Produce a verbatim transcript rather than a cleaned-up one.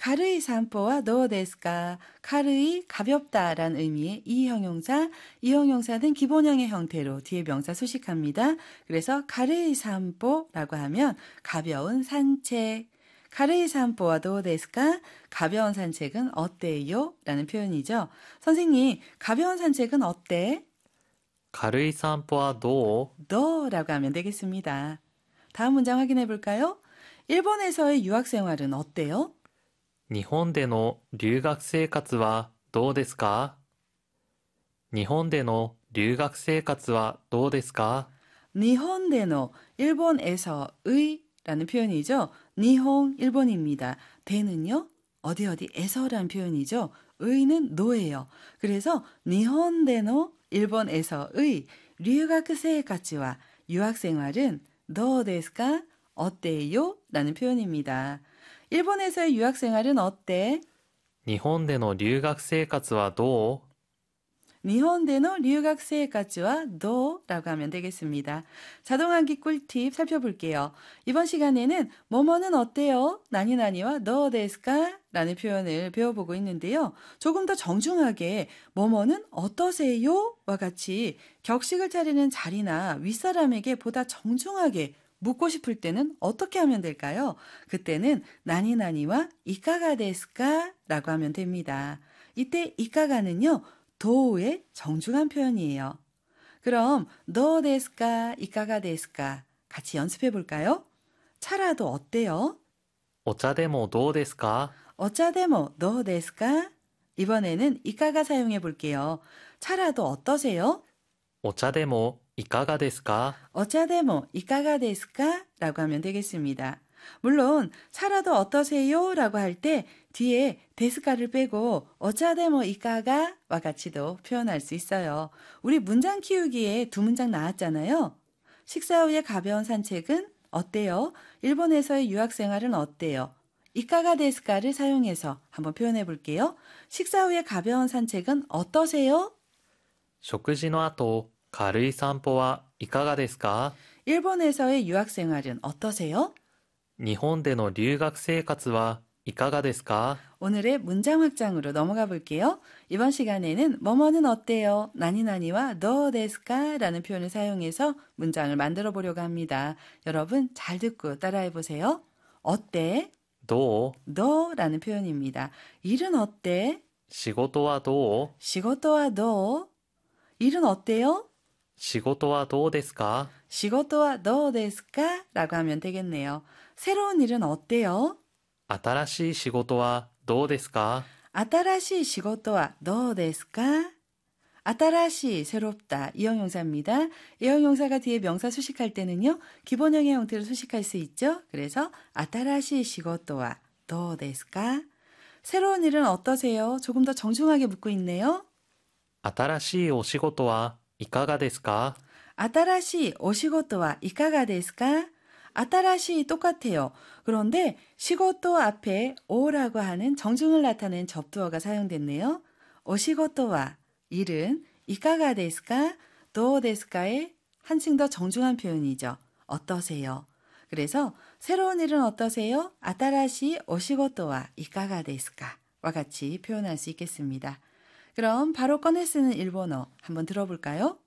가르이 산포와 도우데스까? 가르이 가볍다라는 의미의 이 형용사, 이 형용사는 기본형의 형태로 뒤에 명사 수식합니다. 그래서 가르이 산포라고 하면 가벼운 산책. 가르이 산포와 도우데스까? 가벼운 산책은 어때요? 라는 표현이죠. 선생님, 가벼운 산책은 어때? 軽い散歩はどう 너라고 하면 되겠습니다. 다음 문장 확인해 볼까요? 일본에서의 유학 생활은 어때요? 日本での留学生活はどうですか日本での留学生活はどうですか 니혼데노, 일본에서의 라는 표현이죠. 니혼, 일본입니다. 대는요, 어디 어디에서라는 표현이죠. 의는 노예요. 그래서 니혼데노, 일본에서의 류학생활과 유학생활은 도ですか? 어때요? 라는 표현입니다. 일본에서의 유학생활은 어때? 日本での留学生活はどう 니혼데노 류학생활과 도라고 하면 되겠습니다. 자동암기 꿀팁 살펴볼게요. 이번 시간에는 뭐뭐는 어때요? 나니나니와 너ですか? 라는 표현을 배워보고 있는데요. 조금 더 정중하게 뭐뭐는 어떠세요? 와 같이 격식을 차리는 자리나 윗사람에게 보다 정중하게 묻고 싶을 때는 어떻게 하면 될까요? 그때는 나니나니와 이카가 데스까? 라고 하면 됩니다. 이때 이카가는요. 도의 정중한 표현이에요. 그럼 너 데스까? 이카가 데스까? 같이 연습해 볼까요? 차라도 어때요? お茶でもどうですか 어짜데모 너 데스까? 이번에는 이카가 사용해 볼게요. 차라도 어떠세요? お茶でもいかがですか 어짜데모 이카가 데스까? 라고 하면 되겠습니다. 물론 차라도 어떠세요? 라고 할 때 뒤에 데스카를 빼고 어짜데모 이카가 와 같이도 표현할 수 있어요. 우리 문장 키우기에 두 문장 나왔잖아요. 식사 후에 가벼운 산책은 어때요? 일본에서의 유학생활은 어때요? 이카가 데스카를 사용해서 한번 표현해 볼게요. 식사 후에 가벼운 산책은 어떠세요? 食事の後、軽い散歩はいかがですか 일본에서의 유학생활은 어떠세요? 日本での留学生活はいかがですか 오늘의 문장 확장으로 넘어가 볼게요. 이번 시간에는 뭐뭐는 어때요? 나니나니와 너 데스까? 라는 표현을 사용해서 문장을 만들어 보려고 합니다. 여러분 잘 듣고 따라해 보세요. 어때? どう 너라는 표현입니다. 일은 어때? 仕事はどう 시고토와 너. 일은 어때요? 仕事はどうですか 시고토와 너 데스까? 라고 하면 되겠네요. 새로운 일은 어때요? 新しい仕事はどうですか 아따라시 시고토와 너 데스까? 아따라시 새롭다 이 형용사입니다. 이 형용사가 뒤에 명사 수식할 때는요. 기본형의 형태로 수식할 수 있죠. 그래서 아따라시 시고토와 너 데스까? 새로운 일은 어떠세요? 조금 더 정중하게 묻고 있네요. 新しいお仕事はいかがですか 아따라시 오시고토와 이카가 데스까? 아따라시 똑같아요. 그런데 시고토 앞에 오라고 하는 정중을 나타낸 접두어가 사용됐네요. 오시고토와 일은 이카가 데스까? 도 데스까의 한층 더 정중한 표현이죠. 어떠세요? 그래서 새로운 일은 어떠세요? 아따라시 오시고토와 이카가 데스까? 와 같이 표현할 수 있겠습니다. 그럼 바로 꺼내 쓰는 일본어 한번 들어볼까요?